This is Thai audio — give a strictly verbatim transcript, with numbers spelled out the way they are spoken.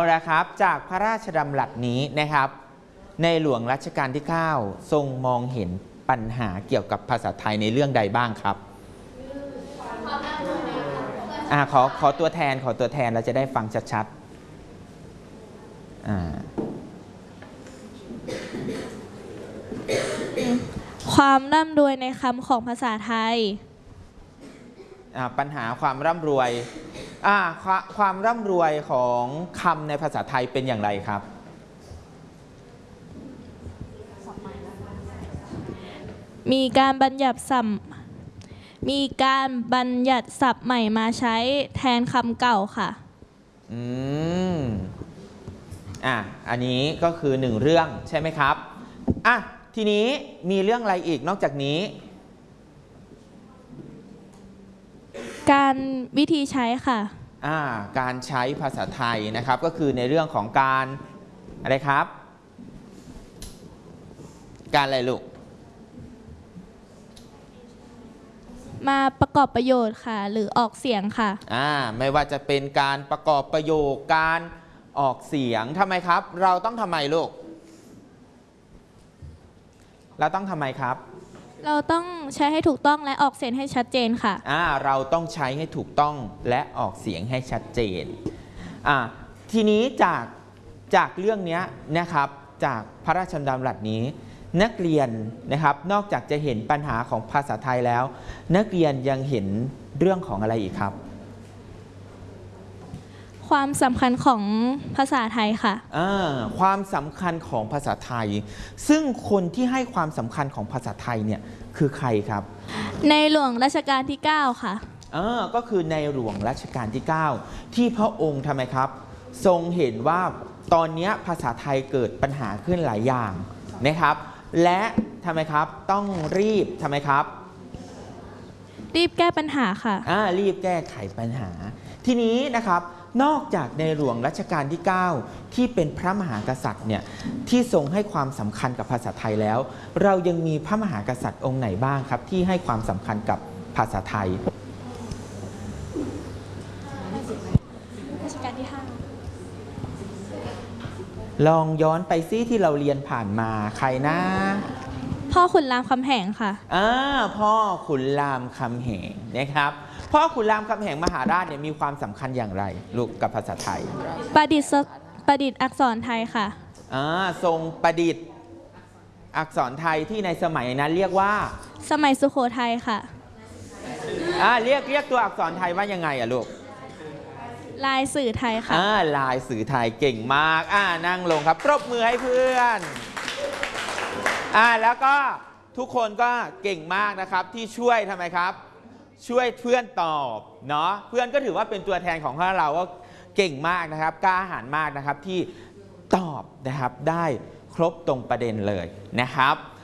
ละครับจากพระราชดำรัสนี้นะครับในหลวงรัชกาลที่เก้าทรงมองเห็นปัญหาเกี่ยวกับภาษาไทยในเรื่องใดบ้างครับอ่าขอขอตัวแทนขอตัวแทนเราจะได้ฟังชัดๆอ่าความร่ำรวยในคำของภาษาไทยปัญหาความร่ำรวยความร่ำรวยของคำในภาษาไทยเป็นอย่างไรครับมีการบัญญัติศัพท์มีการบัญญัติศัพท์ใหม่มาใช้แทนคำเก่าค่ะอืมอ่ะอันนี้ก็คือหนึ่งเรื่องใช่ไหมครับอ่ะทีนี้มีเรื่องอะไรอีกนอกจากนี้การวิธีใช้ค่ะอ่าการใช้ภาษาไทยนะครับก็คือในเรื่องของการอะไรครับการอะไรลูกมาประกอบประโยชน์ค่ะหรือออกเสียงค่ะอ่าไม่ว่าจะเป็นการประกอบประโยคการออกเสียงทำไมครับเราต้องทำไมลูกเราต้องทำไมครับเราต้องใช้ให้ถูกต้องและออกเสียงให้ชัดเจนค่ะอ่าเราต้องใช้ให้ถูกต้องและออกเสียงให้ชัดเจนอ่าทีนี้จากจากเรื่องนี้นะครับจากพระราชดำรัสนี้นักเรียนนะครับนอกจากจะเห็นปัญหาของภาษาไทยแล้วนักเรียนยังเห็นเรื่องของอะไรอีกครับความสำคัญของภาษาไทยค่ะความสำคัญของภาษาไทยซึ่งคนที่ให้ความสำคัญของภาษาไทยเนี่ยคือใครครับในหลวงรัชกาลที่เก้าค่ะเออก็คือในหลวงรัชกาลที่เก้าที่พระองค์ทำไมครับทรงเห็นว่าตอนนี้ภาษาไทยเกิดปัญหาขึ้นหลายอย่างนะครับและทำไมครับต้องรีบทำไมครับรีบแก้ปัญหาค่ะอ่ารีบแก้ไขปัญหาทีนี้นะครับนอกจากในหลวงรัชกาลที่เก้าที่เป็นพระมหากษัตริย์เนี่ยที่ทรงให้ความสำคัญกับภาษาไทยแล้วเรายังมีพระมหากษัตริย์องค์ไหนบ้างครับที่ให้ความสำคัญกับภาษาไทยรัชกาลที่ห้าลองย้อนไปซิที่เราเรียนผ่านมาใครนะพ่อขุนรามคำแหงค่ะอ่าพ่อขุนรามคำแหงนะครับพ่อขุนรามคำแหงมหาราชเนี่ยมีความสำคัญอย่างไรลูกกับภาษาไทยประดิษฐ์ประดิษฐ์อักษรไทยค่ะอ่าทรงประดิษฐ์อักษรไทยที่ในสมัยนั้นเรียกว่าสมัยสุโขทัยค่ะอ่าเรียกเรียกตัวอักษรไทยว่ายังไงอะลูกลายสื่อไทยค่ะอ่าลายสื่อไทยเก่งมากอ่านั่งลงครับปรบมือให้เพื่อนอ่าแล้วก็ทุกคนก็เก่งมากนะครับที่ช่วยทำไมครับช่วยเพื่อนตอบเนาะเพื่อนก็ถือว่าเป็นตัวแทนของพวกเราว่าเก่งมากนะครับกล้าหาญมากนะครับที่ตอบนะครับได้ครบตรงประเด็นเลยนะครับ